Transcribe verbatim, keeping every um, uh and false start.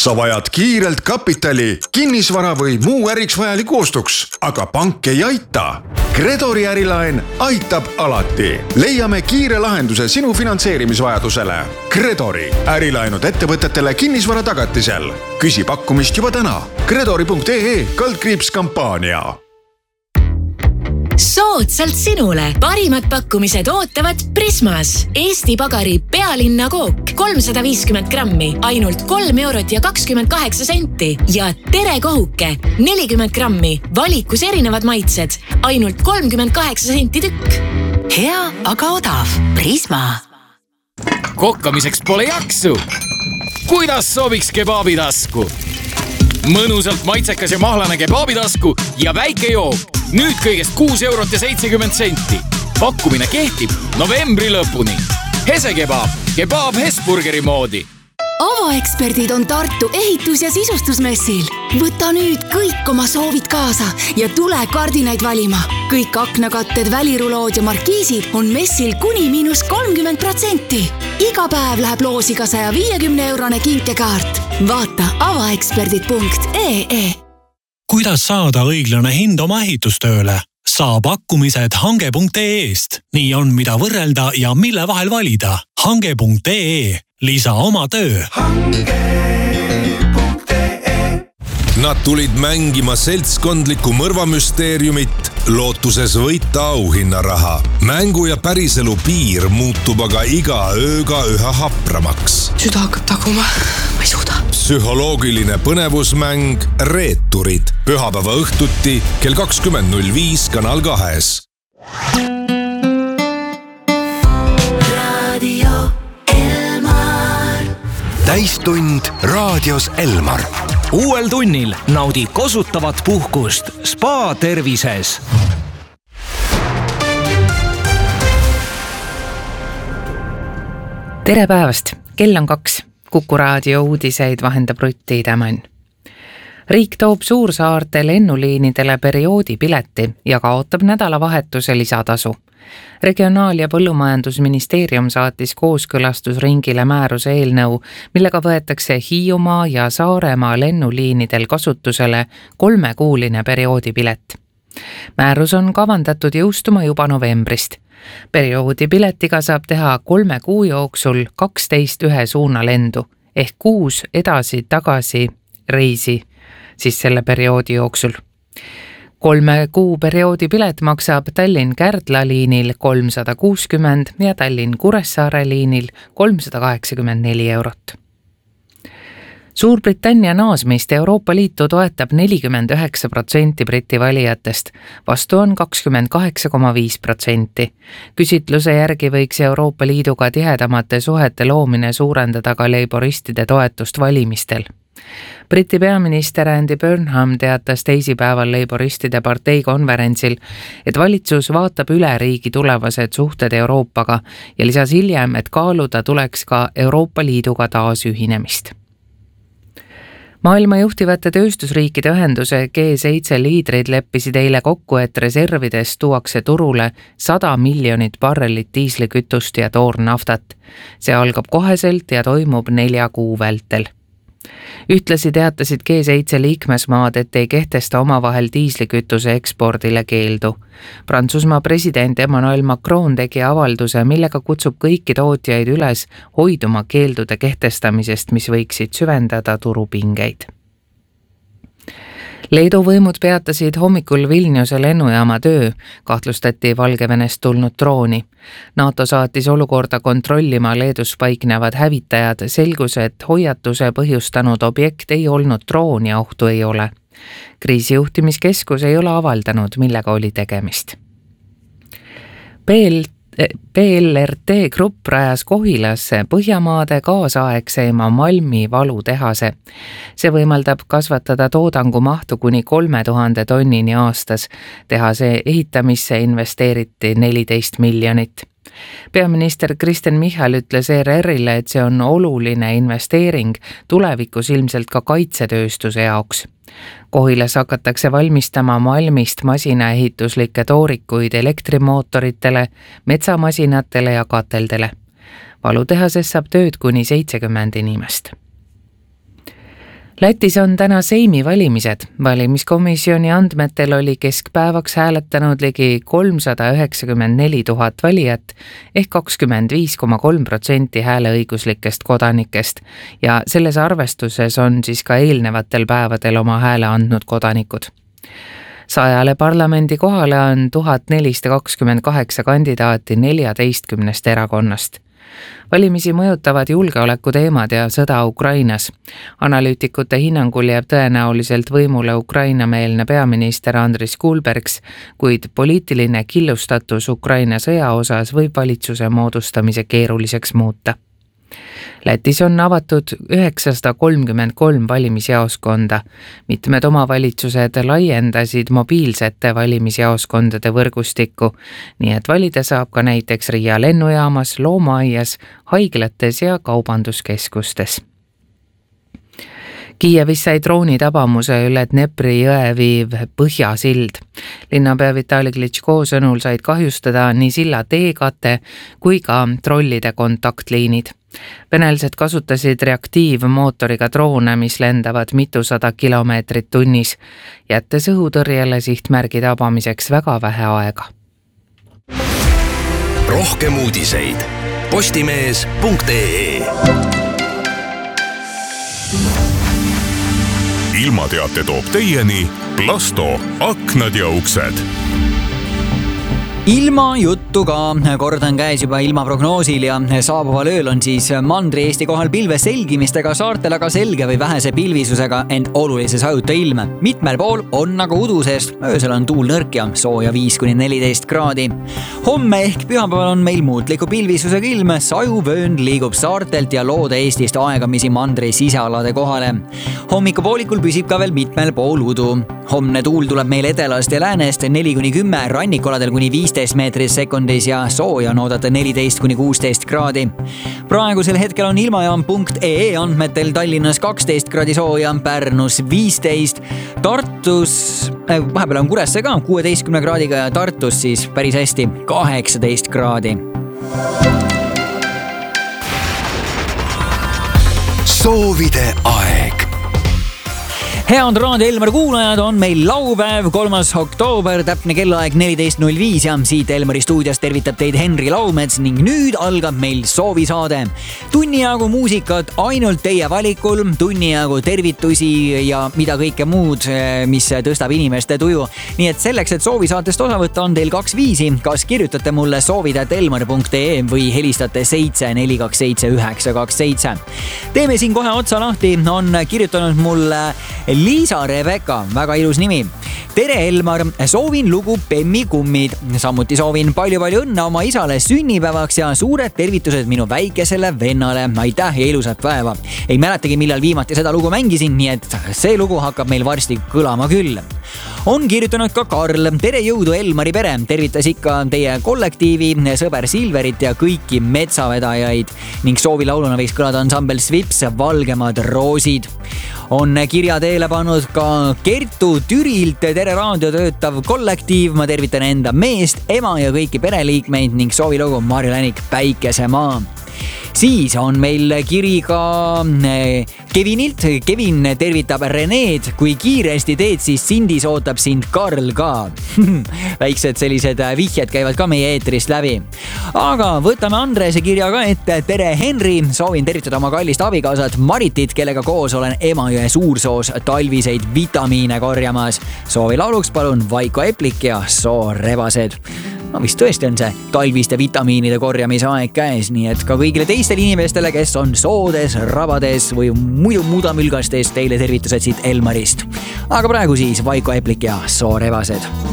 sa vajad kiirelt kapitali, kinnisvara või muu äriks vajaliku ostuks, aga pank ei aita. Kredori ärilaen aitab alati. Leiame kiire lahenduse sinu finantseerimisvajadusele. Kredori ärilaenud ettevõtetele kinnisvara tagatisel. Küsi pakkumist juba täna. Kredori punkt ee kaldkriips kampaania. Soodsalt sinule parimad pakkumised ootavad Prismas. Eesti Pagari pealinna kook kolmsada viiskümmend grammi, ainult kolm eurot ja kakskümmend kaheksa senti ja terekohuke nelikümmend grammi, valikus erinevad maitsed, ainult kolmkümmend kaheksa senti tükk. Hea, aga odav. Prisma. Kokkamiseks pole jaksu. Kuidas sobiks kebaabitasku? Mõnusalt maitsekas ja mahlane kebaabitasku ja väike jook. Nüüd kõigest kuus eurot ja seitsekümmend senti. Pakkumine kehtib novembri lõpuni. Hese kebaab, kebaab Hesburgeri moodi. Avaeksperdid on Tartu ehitus- ja sisustusmessil. Võta nüüd kõik oma soovid kaasa ja tule kardinaid valima. Kõik aknakatted, välirulood ja markiisid on messil kuni miinus kolmkümmend protsenti. Iga päev läheb loosi ka saja viiekümne eurone kinkekaart. Vaata avaeksperdid punkt ee. Kuidas saada õiglane hind oma ehitustööle? Saa pakkumised hange punkt ee-st. Nii on, mida võrrelda ja mille vahel valida. hange punkt ee. Lisa oma töö. hange punkt ee. Nad tulid mängima seltskondlikku mõrvamüsteeriumit, lootuses võita auhinnaraha. Mängu ja päriselu piir muutub aga iga ööga üha hapramaks. Süda hakkab taguma, ma ei suuda. Psühholoogiline põnevusmäng Reeturid. Pühapäeva õhtuti kell kakskümmend null viis Kanal kahes. Radio Elmar. Täistund raadios Elmar. Uuel tunnil naudi kosutavat puhkust Spa tervises. Tere päevast, kell on kaks. Kuku raadio uudiseid vahendab Rutti Tämän. Riik toob suursaarte lennuliinidele perioodipileti ja kaotab nädalavahetuse lisatasu. Regionaal- ja Põllumajandusministeerium saatis kooskõlastusringile määruse eelnõu, millega võetakse Hiiumaa ja Saaremaa lennuliinidel kasutusele kolmekuuline perioodipilet. Määrus on kavandatud jõustuma juba novembrist. Perioodipiletiga saab teha kolme kuu jooksul kaksteist ühe suuna lendu ehk kuus edasi-tagasi reisi siis selle perioodi jooksul. Kolme kuu perioodipilet maksab Tallinn-Kärdla liinil kolmsada kuuskümmend ja Tallinn-Kuressaare liinil kolmsada kaheksakümmend neli eurot. Suurbritannia naasmist Euroopa Liitu toetab nelikümmend üheksa protsenti Briti valijatest, vastu on kakskümmend kaheksa koma viis protsenti. Küsitluse järgi võiks Euroopa Liiduga tihedamate suhete loomine suurendada ka leiboristide toetust valimistel. Briti peaminister Andy Burnham teatas teisipäeval leiboristide partei konverentsil, et valitsus vaatab üle riigi tulevased suhted Euroopaga ja lisas hiljem, et kaaluda tuleks ka Euroopa Liiduga taasühinemist. Maailma juhtivate tööstusriikide ühenduse G seitse liidrid leppisid eile kokku, et reservides tuuakse turule sada miljonit barrelit diislikütust ja toornaftat. See algab koheselt ja toimub nelja kuu vältel. Ühtlasi teatasid G seitse liikmesmaad, et ei kehtesta omavahel diislikütuse ekspordile keeldu. Prantsusmaa president Emmanuel Macron tegi avalduse, millega kutsub kõiki tootjaid üles hoiduma keeldude kehtestamisest, mis võiksid süvendada turupingeid. Leedu võimud peatasid hommikul Vilniuse lennujaama töö, kahtlustati Valgevenest tulnud drooni. NATO saatis olukorda kontrollima Leedus paiknevad hävitajad, selgus, et hoiatuse põhjustanud objekt ei olnud droon ja ohtu ei ole. Kriisijuhtimiskeskus ei ole avaldanud, millega oli tegemist. B L R T Grupp rajas Kohilasse Põhjamaade kaasaegseima Malmi valutehase. See võimaldab kasvatada toodangu mahtu kuni kolme tuhande tonnini aastas. Tehase ehitamisse investeeriti neliteist miljonit. Peaminister Kristen Michal ütles E R R-ile, et see on oluline investeering tulevikus ilmselt ka kaitsetööstuse jaoks. Kohilas hakatakse valmistama Malmist masinaehituslikke toorikuid elektrimootoritele, metsamasinatele ja kateldele. Valutehases saab tööd kuni seitsekümmend inimest. Lätis on täna Seimi valimised. Valimiskomisjoni andmetel oli keskpäevaks hääletanud ligi kolmsada üheksakümmend neli tuhat valijat ehk kakskümmend viis koma kolm protsenti hääleõiguslikest kodanikest ja selles arvestuses on siis ka eelnevatel päevadel oma hääle andnud kodanikud. Sajale parlamendi kohale on tuhat nelisada kakskümmend kaheksa kandidaati neljateistkümnest erakonnast. Valimisi mõjutavad julgeoleku teemad ja sõda Ukrainas. Analüütikute hinnangul jääb tõenäoliselt võimule Ukraina-meelne peaminister Andris Kulbergs, kuid poliitiline killustatus Ukraina sõja osas võib valitsuse moodustamise keeruliseks muuta. Lätis on avatud üheksasada kolmkümmend kolm valimisjaoskonda. Mitmed omavalitsused laiendasid mobiilsete valimisjaoskondade võrgustikku, nii et valida saab ka näiteks Riia lennujaamas, loomaaias, haiglates ja kaubanduskeskustes. Kiievis sai droonitabamuse üle Dnepri jõe viiv Põhjasild. Linnapea Vitali Klitschko sõnul said kahjustada nii silla teekate kui ka trollide kontaktliinid. Venelased kasutasid reaktiivmootoriga droone, mis lendavad mitusada kilomeetrit tunnis, jättes õhutõrjele sihtmärgi tabamiseks väga vähe aega. Rohkem uudiseid postimees punkt ee. Ilmateate toob teieni Plasto aknad ja uksed. Ilma juttu ka, kord on käes juba ilmaprognoosil ja saabuval ööl on siis Mandri-Eesti kohal pilve selgimistega, saartel aga selge või vähese pilvisusega, ent olulises hajuta ilm. Mitmel pool on nagu uduses, öösel on tuul nõrk ja sooja viis kuni neliteist kraadi. Homme ehk pühapäeval on meil muutliku pilvisusega ilm, sajuvöön liigub saartelt ja loode Eestist aegamisi Mandri sisealade kohale. Hommikupoolikul püsib ka veel mitmel pool udu. Homne tuul tuleb meil edelast ja läänest neli kuni kümme, rannikoladel kuni viisteist meetris sekundis ja sooja on oodata neliteist kuni kuusteist kraadi. Praegusel hetkel on ilmajaam punkt ee andmetel Tallinnas kaksteist kraadi sooja, Pärnus viisteist, Tartus, äh, vahepeal on Kuresse ka kuueteistkümne kraadiga ja Tartus siis päris hästi kaheksateist kraadi. Soovide aeg. Head Raadio Elmar kuulajad, on meil laupäev, kolmas oktoober, täpne kellaaeg neliteist null viis ja siit Elmari stuudios tervitab teid Henri Laumets ning nüüd algab meil soovisaade. Tunnijagu muusikat ainult teie valikul, tunnijagu tervitusi ja mida kõike muud, mis tõstab inimeste tuju. Nii et selleks, et soovisaatest osa võtta, on teil kaks viisi. Kas kirjutate mulle soovidat elmar punkt ee või helistate seitse neli kaks seitse üheksa kaks seitse. Teeme siin kohe otsa lahti, on kirjutanud mulle Liisa Rebecca, väga ilus nimi. Tere Elmar, soovin lugu Bemmi kummid. Samuti soovin palju-palju õnne oma isale sünnipäevaks ja suured tervitused minu väikesele vennale. Aitäh ja ilusat päeva. Ei mäletagi, millal viimati seda lugu mängisin, nii et see lugu hakkab meil varsti kõlama küll. On kirjutanud ka Karl. Tere jõudu Elmari pere. Tervitas ikka teie kollektiivi, sõber Silverit ja kõiki metsavedajaid ning soovilauluna võiks kõlada ansambel Svips, Valgemad roosid. On kirja teele pannud ka Kertu Türilt, tere raadio töötav kollektiiv, ma tervitan enda meest, ema ja kõiki pereliikmeid ning soovilugu Marju Länik, Päikesemaa. Siis on meil kiri ka Kevinilt. Kevin tervitab Reneed. Kui kiiresti teed, siis Sindis ootab sind Karl ka. Väiksed sellised vihjed käivad ka meie eetrist läbi. Aga võtame Andrese kirja ka ette. Tere Henri, soovin tervitada oma kallist abikaasat Maritit, kellega koos olen Emajõe Suursoos talviseid vitamiine korjamas. Soovi lauluks palun Vaiko Eplik ja Soorebased. No vist tõesti on see talviste vitamiinide korjamise aeg käes, nii et ka kõigile teistele inimestele, kes on soodes, rabades või muidu mudamülgastes, teile tervitused siit Elmarist. Aga praegu siis Vaiko Eplik ja Soorebased.